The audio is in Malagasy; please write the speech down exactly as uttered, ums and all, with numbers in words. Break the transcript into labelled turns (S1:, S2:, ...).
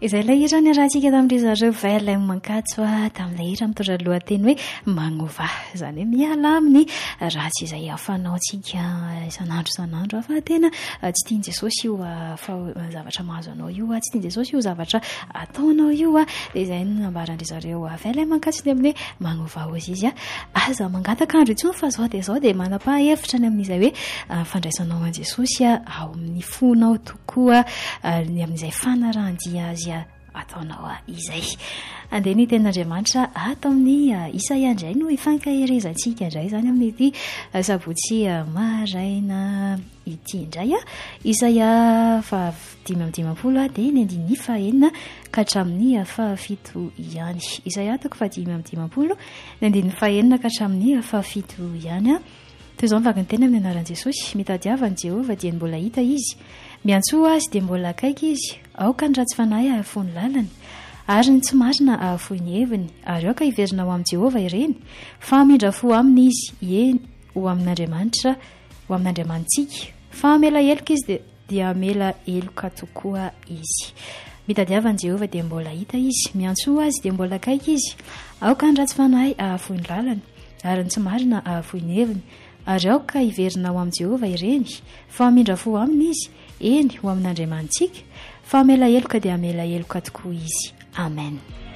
S1: izay ilay hira ny rahantsika tamin'ry zareo vela mankatso tamin'ilay hira mitondra lohateny hoe magnova, izany hoe miala amin'ny ratsy izay afanaontsika isan'andro isan'andro afa tena tsy tian' Jesosy io fa zavatra mahazo anao io, tsy tian' Jesosy io zavatra ataonao io a, dia izay nambaran'ry zareo vela mankatso dia amin'ny hoe magnova ozy izy a, aza mangataka andro intsony fa zao dia zao dia manapa-hevitra ny amin'izay hoe fandraisanao an' Jesosy ao amin'ny fonao tokoa ny amin'izay fanarahandia azy ataonao izay. Andeha ny tenin'Andriamanitra ato amin'ny Isaia indray no ifankaherezantsika indray izany amin'ity sabotsy maraina ity indray a. Isaia dimy amby dimampolo dia ny andiny fahaenina ka hatramin'ny fahafito ihany. Isaia atako fa dimy amby dimampolo ny andiny fahaenina ka hatramin'ny fahafito ihany a. Toy izao mivaky ny tena amin'ny anaran'i Jesosy, mitadiavan'i Jehovah dia mbola hita izy, miantsoa azy dia mbola akaiky izy, aoka ny ratsy fanahy ahafoany lalany, ary ny tsy marina ahafoany heviny, ary aoka hiverina ho amin'i Jehovah ireny, fa hamindra fo aminy izy, eny ho amin'Andriamanitra, ho amin'Andriamantsika, fa hamela heloka izy dia, dia hamela heloka tokoa izy. Mitadiavan'i Jehovah dia mbola hita izy, miantsoa azy dia mbola akaiky izy, aoka ny ratsy fanahy ahafoany lalany, ary ny tsy marina ahafoany heviny, ary aoka hiverina ho amin'i Jehovah ireny, fa hamindra fo aminy izy, eny ho amin'Andriamantsika, fa hamela heloka dia hamela heloka tokoa izy. Amen.